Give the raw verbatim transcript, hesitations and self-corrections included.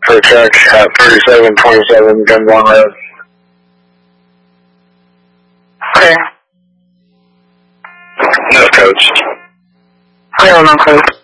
for a check at thirty-seven twenty-seven Gunbon Road. Okay. No, Coach. Okay, hold on, Coach.